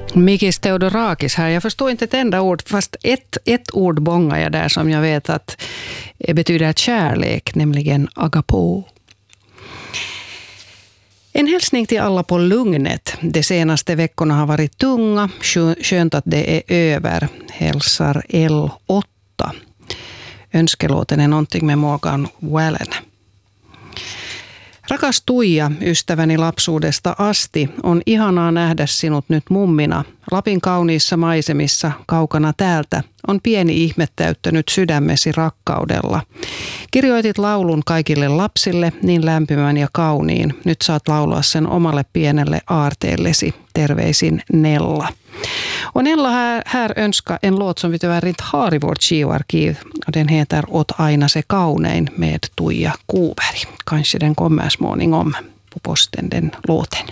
Mikis Theodorakis här. Jag förstår inte ett enda ord, fast ett ord bångar jag där som jag vet att betyder kärlek, nämligen agapo. En hälsning till alla på lugnet. De senaste veckorna har varit tunga. Skönt att det är över. Hälsar L8. Önskelåten är någonting med Morgan Wallen. Rakas Tuija, ystäväni lapsuudesta asti, on ihanaa nähdä sinut nyt mummina. Lapin kauniissa maisemissa, kaukana täältä, on pieni ihme täyttänyt sydämesi rakkaudella. Kirjoitit laulun kaikille lapsille, niin lämpimän ja kauniin. Nyt saat laulaa sen omalle pienelle aarteellesi. Terveisin Nella. Och Nella här önskar en låt som vi tyvärr inte har i vårt skivarkiv. Den heter Åt aina se kaunein med Tuija Kuberg. Kanske den kommer småningom på posten, den låten.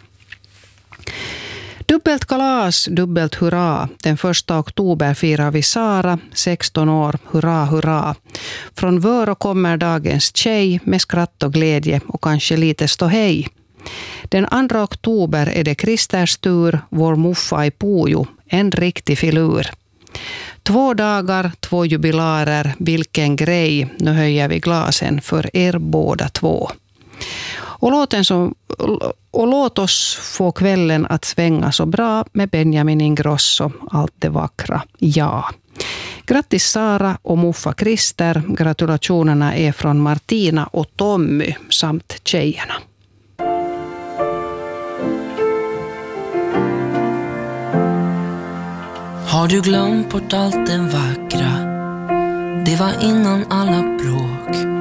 Dubbelt kalas, dubbelt hurra. Den 1 oktober firar vi Sara, 16 år, hurra, hurra. Från Vörå kommer dagens tjej med skratt och glädje och kanske lite ståhej. Den 2 oktober är det Kristers tur, vår muffa i Pujo, en riktig filur. 2 dagar, 2 jubilarer, vilken grej, nu höjer vi glasen för er båda två. Och låt oss få kvällen att svänga så bra med Benjamin Ingrosso, allt det vackra, ja. Grattis Sara och muffa Krister, gratulationerna är från Martina och Tommy samt tjejerna. Har du glömt bort allt det vackra? Det var innan alla bråk.